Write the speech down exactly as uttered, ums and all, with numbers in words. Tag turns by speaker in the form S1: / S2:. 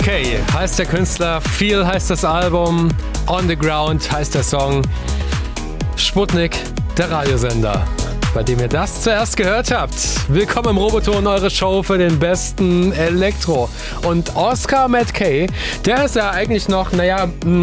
S1: Kay heißt der Künstler, Feel heißt das Album, On the Ground heißt der Song. Sputnik, der Radiosender, bei dem ihr das zuerst gehört habt. Willkommen im Roboton, eure Show für den besten Elektro. Und Oscar Matt Kay, der ist ja eigentlich noch, naja,